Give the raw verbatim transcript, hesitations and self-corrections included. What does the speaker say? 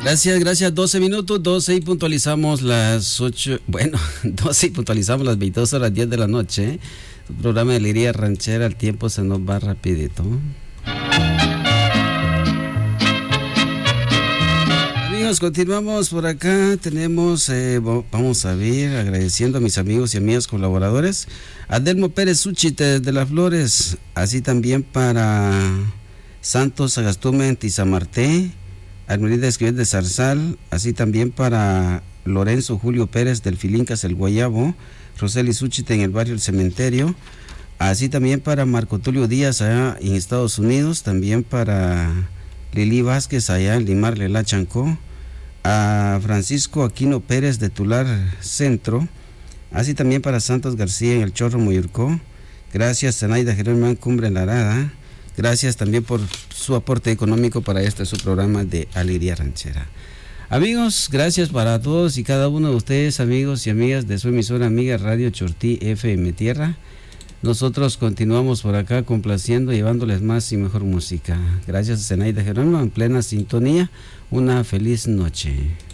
Gracias, gracias. doce minutos, doce y puntualizamos las ocho. Bueno, doce y puntualizamos las veintidós horas diez de la noche. El programa de Alegría Ranchera, el tiempo se nos va rapidito. Amigos, continuamos por acá. Tenemos, eh, vamos a ver, agradeciendo a mis amigos y amigas colaboradores. Adelmo Pérez Suchite desde Las Flores, así también para Santos Agastume en Tizamarté, Almerida Esquivel de Zarzal, así también para Lorenzo Julio Pérez del Filincas El Guayabo, Roseli Suchite en el barrio El Cementerio, así también para Marco Tulio Díaz allá en Estados Unidos, también para Lili Vázquez allá en Limar Lela Chancó, a Francisco Aquino Pérez de Tular Centro, así también para Santos García en El Chorro Moyurcó. Gracias Zenaida Jerónimo Cumbre en La Arada. Gracias también por su aporte económico para este su programa de Alegría Ranchera. Amigos, gracias para todos y cada uno de ustedes, amigos y amigas de su emisora amiga Radio Chortí F M Tierra. Nosotros continuamos por acá complaciendo, llevándoles más y mejor música. Gracias a Zenaida Jerónimo en plena sintonía. Una feliz noche.